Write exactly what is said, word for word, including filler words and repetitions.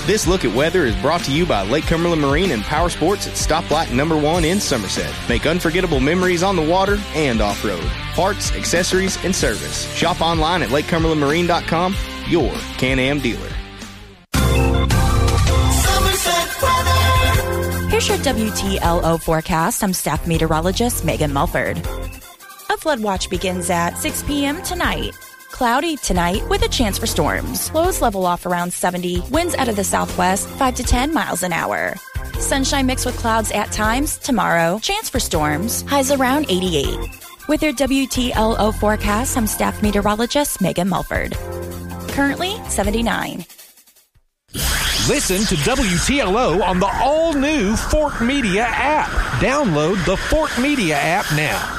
This look at weather is brought to you by Lake Cumberland Marine and Power Sports at Stoplight Number One in Somerset. Make unforgettable memories on the water and off-road. Parts, accessories, and service. Shop online at lake cumberland marine dot com, your Can-Am dealer. Here's your W T L O forecast. I'm staff meteorologist Megan Mulford. A flood watch begins at six p.m. tonight. Cloudy tonight with a chance for storms. Lows level off around seventy. Winds out of the southwest, five to ten miles an hour. Sunshine mixed with clouds at times tomorrow. Chance for storms. Highs around eighty-eight. With your W T L O forecast, I'm staff meteorologist Megan Mulford. Currently seventy-nine. Listen to W T L O on the all-new Fort Media app. Download the Fort Media app now.